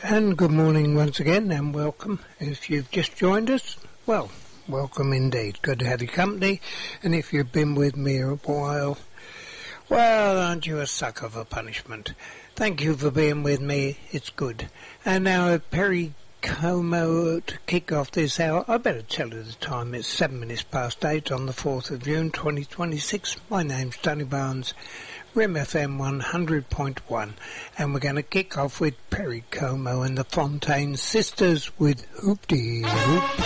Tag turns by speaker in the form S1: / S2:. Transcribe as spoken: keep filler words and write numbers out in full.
S1: And good morning once again, and welcome. If you've just joined us, well, welcome indeed. Good to have your company. And if you've been with me a while, well, aren't you a sucker for punishment? Thank you for being with me. It's good. And now Perry Como to kick off this hour. I better tell you the time. It's seven minutes past eight on the fourth of June, twenty twenty-six. My name's Tony Barnes. Rim F M one hundred point one, and we're going to kick off with Perry Como and the Fontaine Sisters with Hoop-Dee-Hoop.